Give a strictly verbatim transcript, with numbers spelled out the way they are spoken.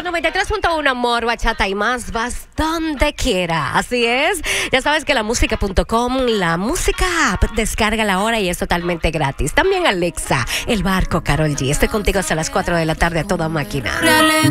noventa y tres punto uno, amor, bachata y más, vas donde quiera. Así es. Ya sabes que la música punto com, la música app, descárgala ahora y es totalmente gratis. También Alexa, el barco, Karol G. Estoy contigo hasta las cuatro de la tarde a toda máquina.